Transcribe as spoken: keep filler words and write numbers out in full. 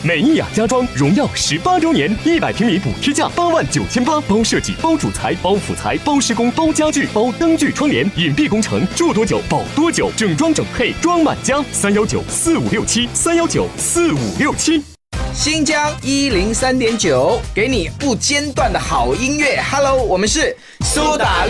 美意雅家装荣耀十八周年，一百平米补贴价八万九千八，包设计、包主材、包辅材、包施工、包家具、包灯具窗帘，隐蔽工程，住多久保多久，整装整配装满家。三幺九四五六七，三幺九四五六七。 新疆一零三点九，给你不间断的好音乐。Hello， 我们是苏打绿。